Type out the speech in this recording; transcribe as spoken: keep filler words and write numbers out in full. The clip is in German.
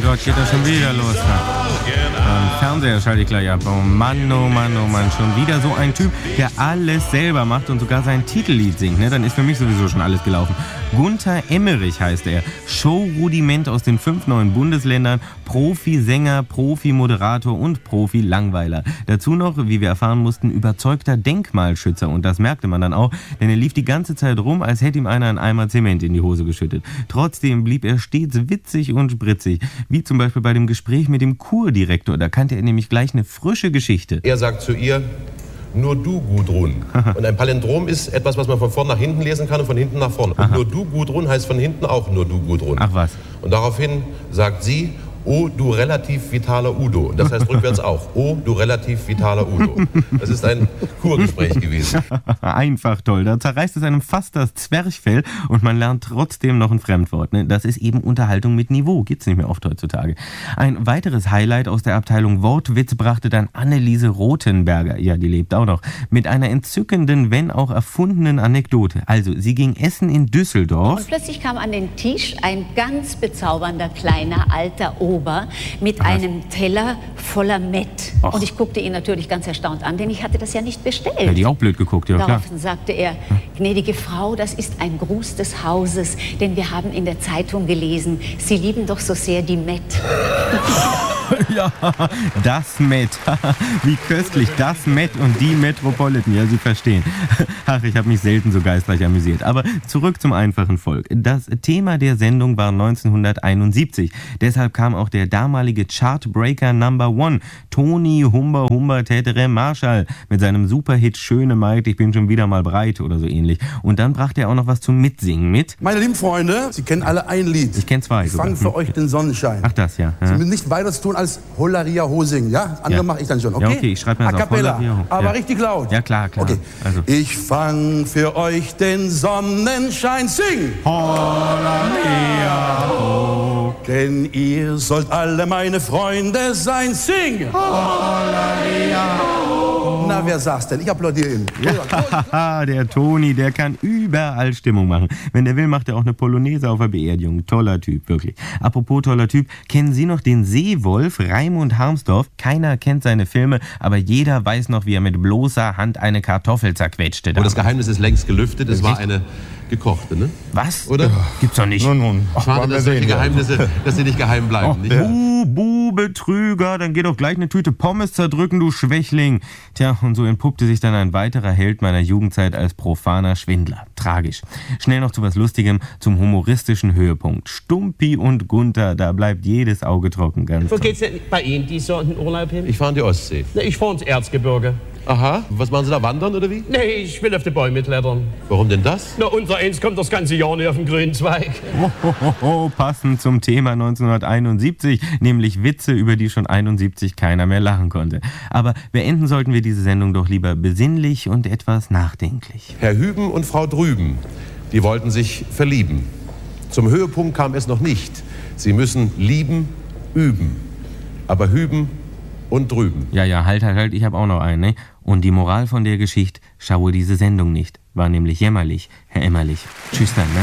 Gott, geht das schon wieder los? Ähm, Fernseher schalte ich gleich ab. Oh Mann, oh Mann, oh Mann, schon wieder so ein Typ, der alles selber macht und sogar sein Titellied singt. Ne? Dann ist für mich sowieso schon alles gelaufen. Gunther Emmerich heißt er. Showrudiment aus den fünf neuen Bundesländern. Profi-Sänger, Profi-Moderator und Profi-Langweiler. Dazu noch, wie wir erfahren mussten, überzeugter Denkmalschützer. Und das merkte man dann auch, denn er lief die ganze Zeit rum, als hätte ihm einer einen Eimer Zement in die Hose geschüttet. Trotzdem blieb er stets witzig und spritzig. Wie zum Beispiel bei dem Gespräch mit dem Kurdirektor. Da kannte er nämlich gleich eine frische Geschichte. Er sagt zu ihr: Nur du, Gudrun. Und ein Palindrom ist etwas, was man von vorn nach hinten lesen kann und von hinten nach vorn. Und Aha. nur du, Gudrun, heißt von hinten auch nur du, Gudrun. Ach was. Und daraufhin sagt sie: Oh, du relativ vitaler Udo. Das heißt rückwärts auch: Oh, du relativ vitaler Udo. Das ist ein Kurgespräch gewesen. Einfach toll. Da zerreißt es einem fast das Zwerchfell und man lernt trotzdem noch ein Fremdwort. Ne? Das ist eben Unterhaltung mit Niveau. Gibt's nicht mehr oft heutzutage. Ein weiteres Highlight aus der Abteilung Wortwitz brachte dann Anneliese Rothenberger. Ja, die lebt auch noch. Mit einer entzückenden, wenn auch erfundenen Anekdote. Also, sie ging essen in Düsseldorf. Und plötzlich kam an den Tisch ein ganz bezaubernder, kleiner, alter Ober mit Ach, einem Teller voller Mett. Ach. Und ich guckte ihn natürlich ganz erstaunt an, denn ich hatte das ja nicht bestellt. Ja, die auch blöd geguckt, ja klar. Daraufhin sagte er: Gnädige Frau, das ist ein Gruß des Hauses, denn wir haben in der Zeitung gelesen, Sie lieben doch so sehr die Mett. Ja, das Met. Wie köstlich. Das Met und die Metropolitan. Ja, Sie verstehen. Ach, ich habe mich selten so geistreich amüsiert. Aber zurück zum einfachen Volk. Das Thema der Sendung war neunzehnhunderteinundsiebzig. Deshalb kam auch der damalige Chartbreaker Number One, Toni Humber Humber Tätere Marschall, mit seinem Superhit Schöne Maid, ich bin schon wieder mal breit oder so ähnlich. Und dann brachte er auch noch was zum Mitsingen mit. Meine lieben Freunde, Sie kennen alle ein Lied. Ich kenne zwei. Ich fange für euch den Sonnenschein. Ach, das, ja. Sie ja. müssen nicht weiter zu tun als Hollaria Hosing, ja? Das andere Ja. mache ich dann schon, okay? Ja, okay, ich schreibe mir A das auf. cappella, Hollaria Ho- aber ja. richtig laut. Ja, klar, klar. Okay. Also. Ich fang für euch den Sonnenschein, sing! Hollaria Ho. Denn ihr sollt alle meine Freunde sein, sing! Hollaria Ho. Na, wer sagt's denn? Ich applaudiere ihm. Haha, der Toni, der kann überall Stimmung machen. Wenn der will, macht er auch eine Polonaise auf der Beerdigung. Toller Typ, wirklich. Apropos toller Typ, kennen Sie noch den Seewolf Raimund Harmsdorf? Keiner kennt seine Filme, aber jeder weiß noch, wie er mit bloßer Hand eine Kartoffel zerquetschte. Und das Geheimnis ist längst gelüftet. Es war eine gekochte, ne? Was? Oder? Ja. Gibt's doch nicht. Nun, nun. Schade, dass solche Geheimnisse, dass sie nicht geheim bleiben. Nicht? Bu, bu, Betrüger, dann geh doch gleich eine Tüte Pommes zerdrücken, du Schwächling. Tja, und so entpuppte sich dann ein weiterer Held meiner Jugendzeit als profaner Schwindler. Tragisch. Schnell noch zu was Lustigem, zum humoristischen Höhepunkt. Stumpi und Gunther, da bleibt jedes Auge trocken. Ganz Wo toll. geht's denn bei Ihnen dies Jahr in den Urlaub hin? Ich fahre in die Ostsee. Na, ich fahr ins Erzgebirge. Aha. Was machen Sie da, wandern oder wie? Nee, ich will auf die Bäume klettern. Warum denn das? Na, unser Eins kommt das ganze Jahr nicht auf den grünen Zweig. Oh, oh, oh, oh, passend zum Thema neunzehnhunderteinundsiebzig, nämlich Witze, über die schon einundsiebzig keiner mehr lachen konnte. Aber beenden sollten wir diese Sendung doch lieber besinnlich und etwas nachdenklich. Herr Hüben und Frau Drüben, die wollten sich verlieben. Zum Höhepunkt kam es noch nicht. Sie müssen lieben, üben. Aber hüben und drüben. Ja, ja, halt, halt, halt, ich habe auch noch einen, ne? Und die Moral von der Geschichte, schaue diese Sendung nicht. War nämlich jämmerlich, Herr Emmerlich. Tschüss dann, ne?